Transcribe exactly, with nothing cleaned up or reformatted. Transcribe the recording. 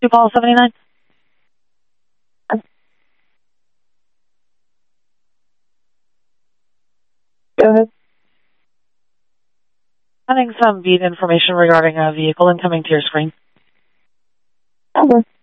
Two Paul seventy-nine. Go ahead. Having some beat information regarding a vehicle incoming to your screen. Okay.